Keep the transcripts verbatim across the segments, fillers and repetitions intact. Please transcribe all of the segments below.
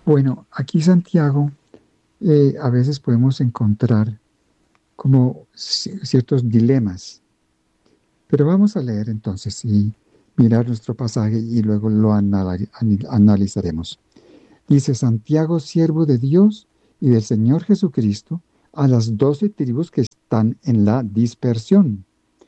Bueno, aquí Santiago eh, a veces podemos encontrar como ci- ciertos dilemas, pero vamos a leer entonces y mirar nuestro pasaje y luego lo anali- ani- analizaremos. Dice Santiago, siervo de Dios y del Señor Jesucristo, a las doce tribus que están en la dispersión.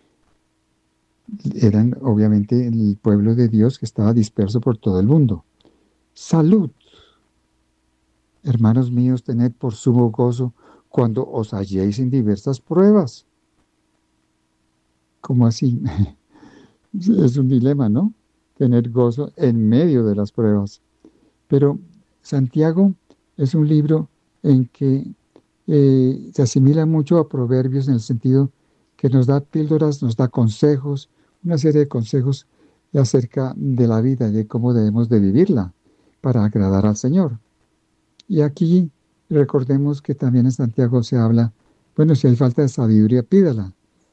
Eran obviamente el pueblo de Dios que estaba disperso por todo el mundo. Salud, hermanos míos, tened por sumo gozo cuando os halléis en diversas pruebas. ¿Cómo así? Es un dilema, ¿no? Tener gozo en medio de las pruebas. Pero Santiago es un libro en que eh, se asimila mucho a Proverbios en el sentido que nos da píldoras, nos da consejos, una serie de consejos acerca de la vida, de cómo debemos de vivirla para agradar al Señor. Y aquí recordemos que también en Santiago se habla, bueno, si hay falta de sabiduría, pídala.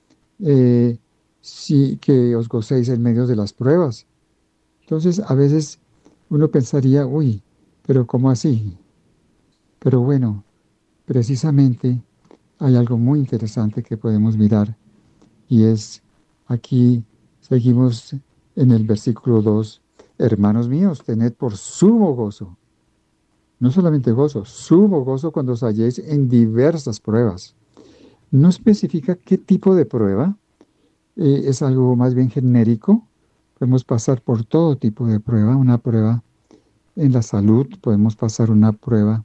Eh, sí, que os gocéis en medio de las pruebas. Entonces, a veces uno pensaría, uy, pero ¿cómo así? Pero bueno, precisamente hay algo muy interesante que podemos mirar y es aquí, seguimos en el versículo dos, hermanos míos, tened por sumo gozo, no solamente gozo, sumo gozo cuando os halléis en diversas pruebas. No especifica qué tipo de prueba, eh, es algo más bien genérico. Podemos pasar por todo tipo de prueba, una prueba en la salud, podemos pasar una prueba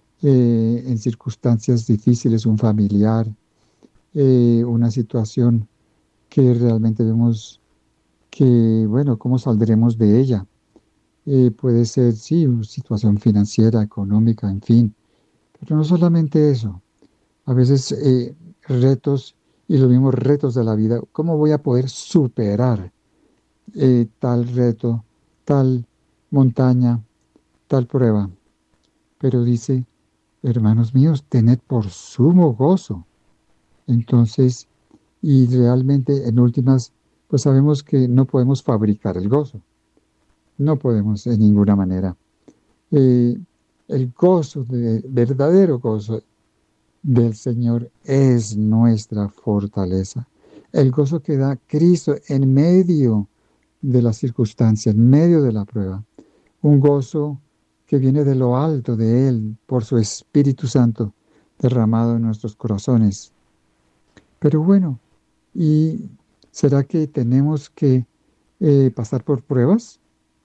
eh, en circunstancias difíciles, un familiar, eh, una situación que realmente vemos que, bueno, ¿cómo saldremos de ella? Eh, puede ser, sí, una situación financiera, económica, en fin, pero no solamente eso. A veces eh, retos y los mismos retos de la vida, ¿cómo voy a poder superar eh, tal reto, tal montaña, tal prueba? Pero dice, hermanos míos, tened por sumo gozo. Entonces, y realmente en últimas, pues sabemos que no podemos fabricar el gozo, no podemos de ninguna manera. Eh, el gozo, de, verdadero gozo del Señor es nuestra fortaleza. El gozo que da Cristo en medio de la circunstancia, en medio de la prueba. Un gozo que viene de lo alto de Él por su Espíritu Santo derramado en nuestros corazones. Pero bueno, ¿y será que tenemos que eh, pasar por pruebas?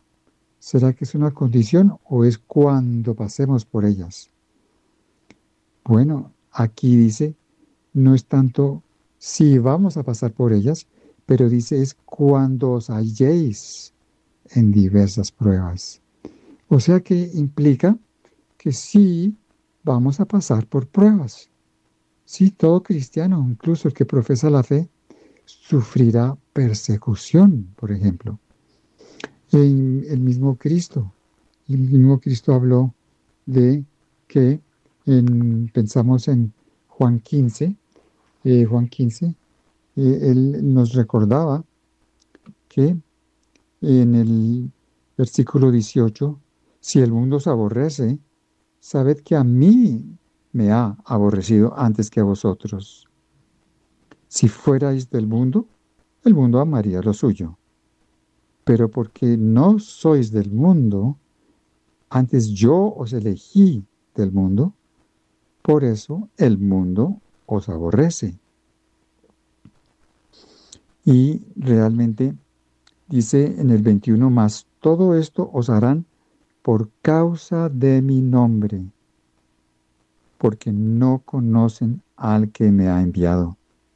¿Será que es una condición o es cuando pasemos por ellas? Bueno, aquí dice, no es tanto si vamos a pasar por ellas, pero dice es cuando os halléis en diversas pruebas. O sea que implica que sí vamos a pasar por pruebas. Sí, todo cristiano, incluso el que profesa la fe, sufrirá persecución, por ejemplo. En el mismo Cristo, el mismo Cristo habló de que en- pensamos en Juan quince, eh, Juan quince, eh, él nos recordaba que en el versículo dieciocho, si el mundo os aborrece, sabed que a mí me ha aborrecido antes que a vosotros. Si fuerais del mundo, el mundo amaría lo suyo. Pero porque no sois del mundo, antes yo os elegí del mundo, por eso el mundo os aborrece. Y realmente dice en el veintiuno más, todo esto os harán por causa de mi nombre, porque no conocen al que me ha enviado.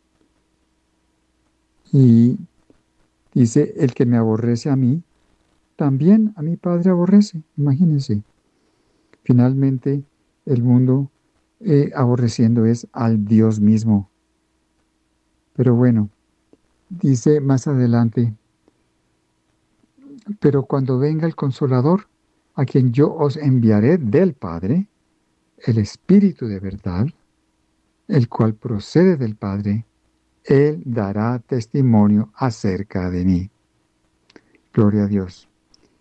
Y dice, el que me aborrece a mí, también a mi Padre aborrece. Imagínense. Finalmente, el mundo eh, aborreciendo es al Dios mismo. Pero bueno, dice más adelante, pero cuando venga el Consolador, a quien yo os enviaré del Padre, el Espíritu de verdad, el cual procede del Padre, Él dará testimonio acerca de mí. Gloria a Dios.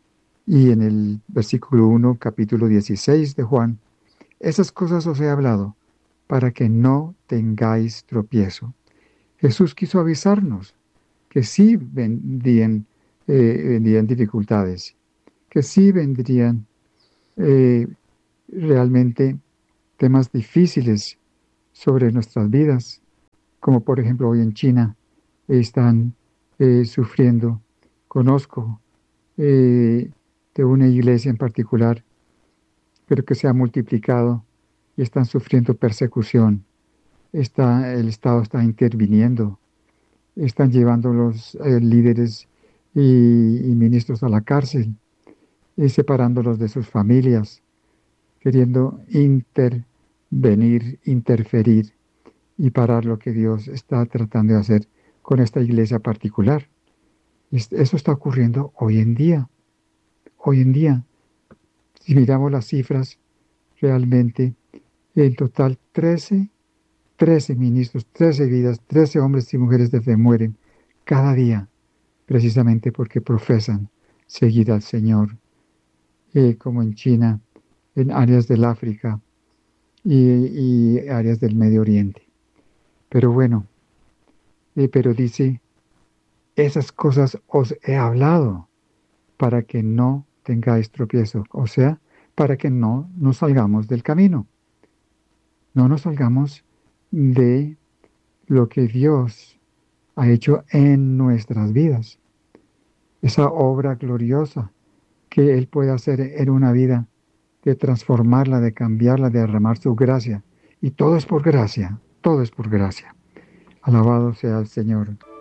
Y en el versículo uno, capítulo dieciséis de Juan, esas cosas os he hablado para que no tengáis tropiezo. Jesús quiso avisarnos que sí vendrían, eh, vendrían dificultades, que sí vendrían eh, realmente temas difíciles sobre nuestras vidas, como por ejemplo hoy en China están eh, sufriendo. Conozco eh, de una iglesia en particular, pero que se ha multiplicado y están sufriendo persecución. Está, el Estado está interviniendo, están llevando los eh, líderes y, y ministros a la cárcel y separándolos de sus familias, queriendo intervenir, interferir y parar lo que Dios está tratando de hacer con esta iglesia particular. Es- Eso está ocurriendo hoy en día. Hoy en día, si miramos las cifras, realmente en total trece, trece ministros, trece vidas, trece hombres y mujeres de fe mueren cada día, precisamente porque profesan seguir al Señor, eh, como en China, en áreas del África y, y áreas del Medio Oriente. Pero bueno, eh, pero dice, esas cosas os he hablado para que no tengáis tropiezo, o sea, para que no nos salgamos del camino, no nos salgamos de lo que Dios ha hecho en nuestras vidas, esa obra gloriosa que Él puede hacer en una vida, de transformarla, de cambiarla, de derramar su gracia. Y todo es por gracia, todo es por gracia. Alabado sea el Señor.